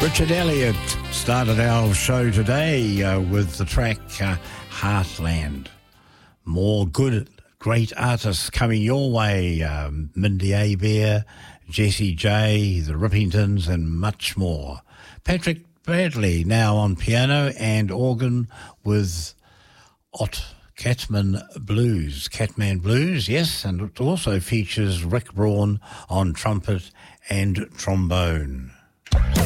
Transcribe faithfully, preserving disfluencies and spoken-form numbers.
Richard Elliott started our show today uh, with the track uh, Heartland. More good, great artists coming your way. Um, Mindy Abear, Jessie J, the Rippingtons, and much more. Patrick Bradley now on piano and organ with Ott Catman Blues. Catman Blues, yes, and it also features Rick Braun on trumpet and trombone.